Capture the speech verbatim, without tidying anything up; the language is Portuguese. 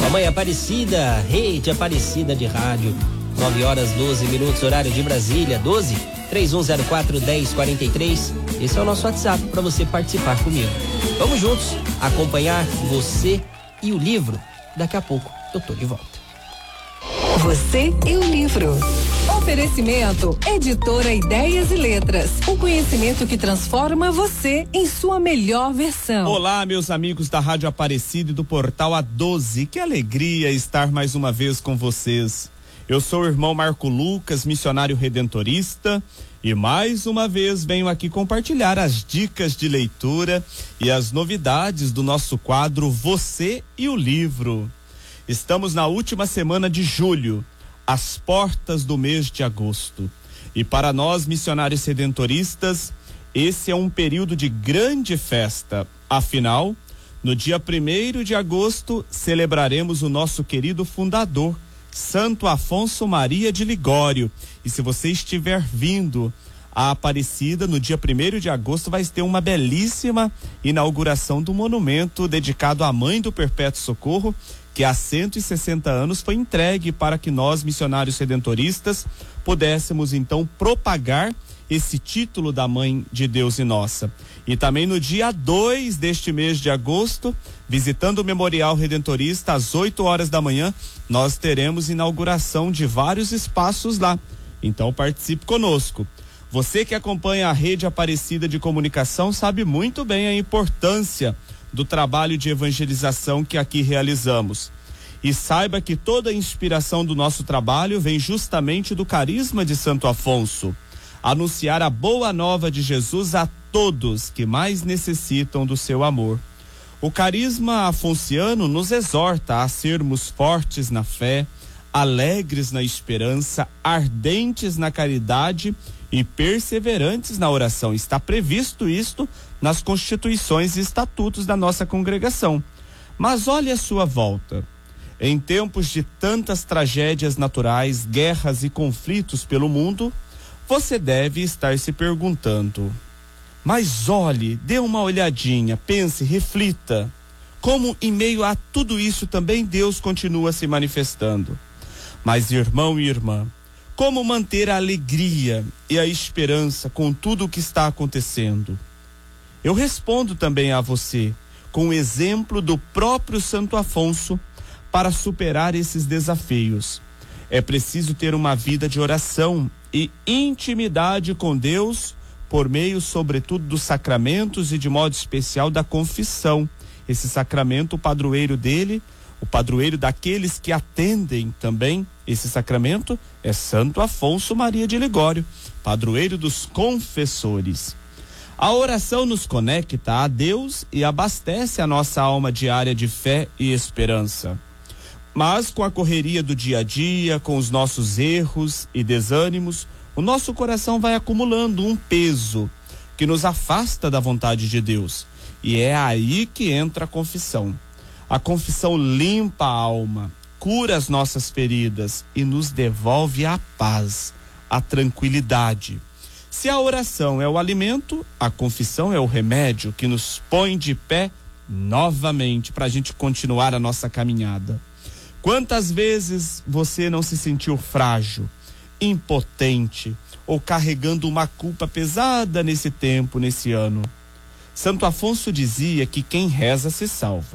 Mãe Aparecida, Rede Aparecida de Rádio. nove horas doze minutos, horário de Brasília, doze, três um zero quatro, um zero quatro três. Esse é o nosso WhatsApp para você participar comigo. Vamos juntos acompanhar você e o livro. Daqui a pouco eu tô de volta. Você e o livro. Oferecimento Editora Ideias e Letras. O conhecimento que transforma você em sua melhor versão. Olá, meus amigos da Rádio Aparecida e do Portal A doze. Que alegria estar mais uma vez com vocês. Eu sou o irmão Marco Lucas, missionário redentorista, e mais uma vez venho aqui compartilhar as dicas de leitura e as novidades do nosso quadro Você e o Livro. Estamos na última semana de julho, às portas do mês de agosto. E para nós, missionários redentoristas, esse é um período de grande festa. Afinal, no dia primeiro de agosto, celebraremos o nosso querido fundador, Santo Afonso Maria de Ligório. E se você estiver vindo a Aparecida, no dia primeiro de agosto vai ter uma belíssima inauguração do monumento dedicado à Mãe do Perpétuo Socorro, que há cento e sessenta anos foi entregue para que nós, missionários redentoristas, pudéssemos então propagar esse título da Mãe de Deus e nossa. E também no dia dois deste mês de agosto, visitando o Memorial Redentorista, às oito horas da manhã, nós teremos inauguração de vários espaços lá. Então participe conosco. Você que acompanha a Rede Aparecida de Comunicação sabe muito bem a importância do trabalho de evangelização que aqui realizamos. E saiba que toda a inspiração do nosso trabalho vem justamente do carisma de Santo Afonso. Anunciar a boa nova de Jesus a todos que mais necessitam do seu amor. O carisma afonciano nos exorta a sermos fortes na fé, alegres na esperança, ardentes na caridade e perseverantes na oração. Está previsto isto nas constituições e estatutos da nossa congregação. Mas olhe a sua volta. Em tempos de tantas tragédias naturais, guerras e conflitos pelo mundo, você deve estar se perguntando: mas olhe, dê uma olhadinha, pense, reflita, como em meio a tudo isso também Deus continua se manifestando. Mas irmão e irmã, como manter a alegria e a esperança com tudo o que está acontecendo? Eu respondo também a você, com o exemplo do próprio Santo Afonso, para superar esses desafios. É preciso ter uma vida de oração e intimidade com Deus, por meio, sobretudo, dos sacramentos e, de modo especial, da confissão. Esse sacramento, o padroeiro dele, o padroeiro daqueles que atendem também esse sacramento, é Santo Afonso Maria de Ligório, padroeiro dos confessores. A oração nos conecta a Deus e abastece a nossa alma diária de fé e esperança. Mas com a correria do dia a dia, com os nossos erros e desânimos, o nosso coração vai acumulando um peso que nos afasta da vontade de Deus. E é aí que entra a confissão. A confissão limpa a alma, cura as nossas feridas e nos devolve a paz, a tranquilidade. Se a oração é o alimento, a confissão é o remédio que nos põe de pé novamente para a gente continuar a nossa caminhada. Quantas vezes você não se sentiu frágil, impotente ou carregando uma culpa pesada nesse tempo, nesse ano? Santo Afonso dizia que quem reza se salva.